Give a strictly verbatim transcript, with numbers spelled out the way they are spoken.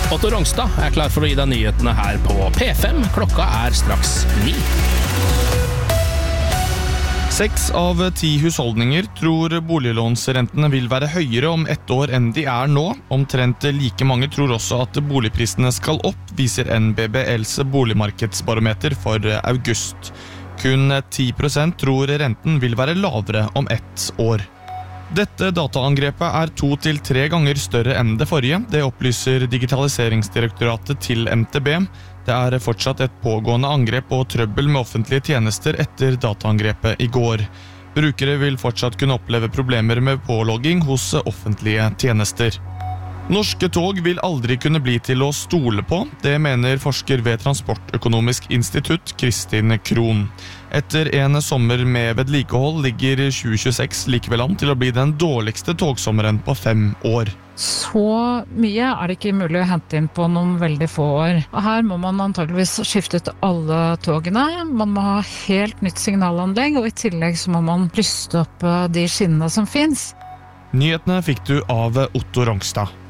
Otto Rongstad er klar for å gi deg nyhetene her på P fem. Klokka er straks ni. Seks av ti husholdninger tror boliglånsrentene vil være høyere om ett år enn de er nå. Omtrent like mange tror også at boligprisene skal opp, viser N B B L's boligmarkedsbarometer for august. Kun ti prosent tror renten vil være lavere om ett år. Dette dataangrepet er to til tre ganger større enn det forrige. Det opplyser Digitaliseringsdirektoratet til M T B. Det er fortsatt et pågående angrep og trøbbel med offentlige tjenester etter dataangrepet i går. Brukere vil fortsatt kunne oppleve problemer med pålogging hos offentlige tjenester. Norske tog vil aldri kunne bli til å stole på, det mener forsker ved Transportøkonomisk institutt, Kristin Krohn. Etter en sommer med vedlikehold ligger tjue tjueseks likevel an til å bli den dårligste togsommeren på fem år. Så mye er det ikke mulig å hente inn på noen veldig få år. Og her må man antageligvis skifte ut alle togene. Man må ha helt nytt signalanlegg, og i tillegg så må man lyste opp de skinnene som finnes. Nyhetene fikk du av Otto Rongstad.